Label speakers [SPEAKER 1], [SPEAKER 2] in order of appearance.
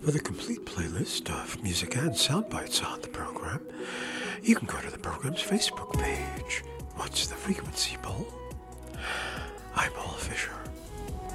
[SPEAKER 1] For the complete playlist of music and sound bites on the program, you can go to the program's Facebook page. What's the Frequency Bowl? I'm Paul Fisher.